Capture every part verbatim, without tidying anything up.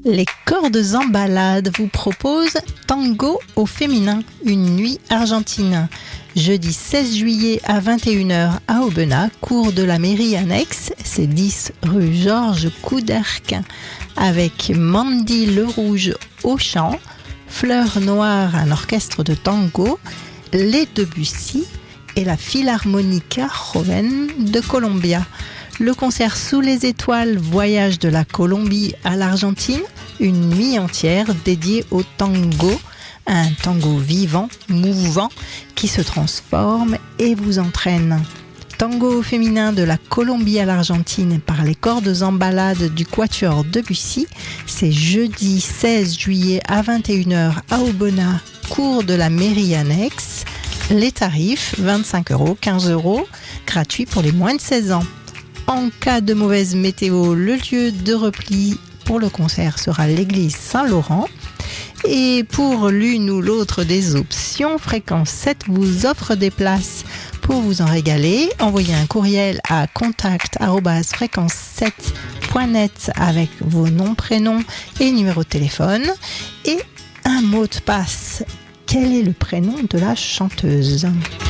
Les cordes en balade vous proposent Tango au féminin, une nuit argentine. Jeudi seize juillet à vingt et une heures à Aubenas, cours de la mairie annexe, c'est dix rue Georges Couderc, avec Mandy Le Rouge au chant, Fleur Noire, un orchestre de tango, les Debussy et la Philharmonica Joven de Colombia. Le concert Sous les étoiles, voyage de la Colombie à l'Argentine, une nuit entière dédiée au tango, un tango vivant, mouvant, qui se transforme et vous entraîne. Tango féminin de la Colombie à l'Argentine par les cordes en balade du Quatuor Debussy, c'est jeudi seize juillet à vingt et une heures à Aubenas, cours de la mairie annexe. Les tarifs, vingt-cinq euros, quinze euros, gratuit pour les moins de seize ans. En cas de mauvaise météo, le lieu de repli pour le concert sera l'église Saint-Laurent. Et pour l'une ou l'autre des options, Fréquence sept vous offre des places. Pour vous en régaler, envoyez un courriel à contact arobase fréquence sept point net avec vos noms, prénoms et numéro de téléphone et un mot de passe. Quel est le prénom de la chanteuse ?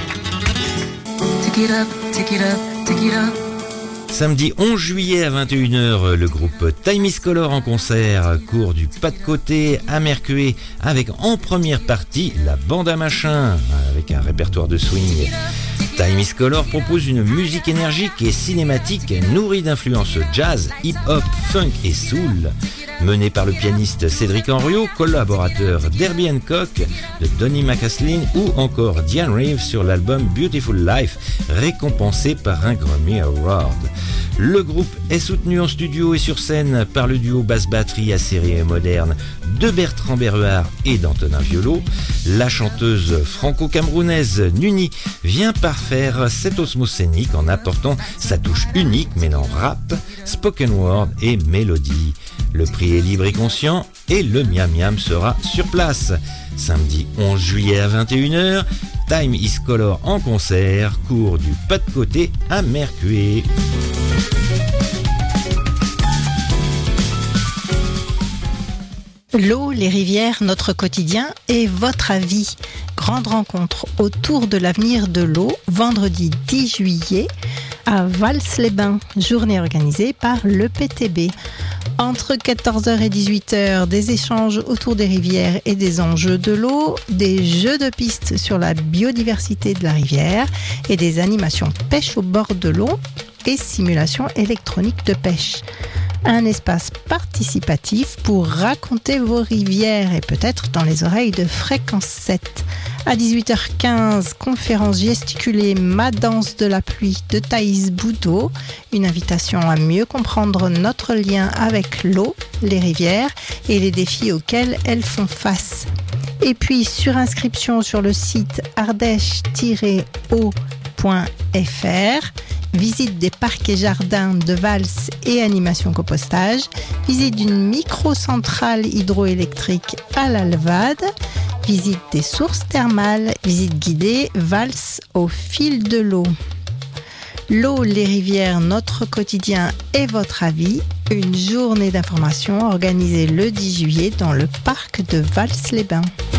Take it up, take it up, take it up. Samedi onze juillet à vingt et une heures, le groupe Time is Color en concert, cours du pas de côté à Mercué, avec en première partie la bande à machin, avec un répertoire de swing. Time is Color propose une musique énergique et cinématique nourrie d'influences jazz, hip-hop, funk et soul. Menée par le pianiste Cédric Henriot, collaborateur d'Herbie Hancock, de Donny McCaslin ou encore Diane Reeves sur l'album Beautiful Life, récompensé par un Grammy Award. Le groupe est soutenu en studio et sur scène par le duo basse-batterie acéré et moderne de Bertrand Berruard et d'Antonin Violo. La chanteuse franco-camerounaise Nuni vient parfaire cette osmose scénique en apportant sa touche unique mêlant rap, spoken word et mélodie. Le prix est libre et conscient et le miam miam sera sur place. Samedi onze juillet à vingt et une heures, Time is Color en concert, cours du pas de côté à Mercué. L'eau, les rivières, notre quotidien et votre avis. Grande rencontre autour de l'avenir de l'eau, vendredi dix juillet à Vals-les-Bains, journée organisée par l'E P T B. Entre quatorze heures et dix-huit heures, des échanges autour des rivières et des enjeux de l'eau, des jeux de piste sur la biodiversité de la rivière et des animations pêche au bord de l'eau et simulations électroniques de pêche. Un espace participatif pour raconter vos rivières et peut-être dans les oreilles de Fréquence sept. À dix-huit heures quinze, conférence gesticulée Ma danse de la pluie de Thaïs Boudot. Une invitation à mieux comprendre notre lien avec l'eau, les rivières et les défis auxquels elles font face. Et puis, sur inscription sur le site ardèche tiret eau point f r, visite des parcs et jardins de Vals et animation compostage, visite d'une microcentrale hydroélectrique à l'Alvade, visite des sources thermales, visite guidée Vals au fil de l'eau. L'eau, les rivières, notre quotidien et votre avis, une journée d'information organisée le dix juillet dans le parc de Vals-les-Bains.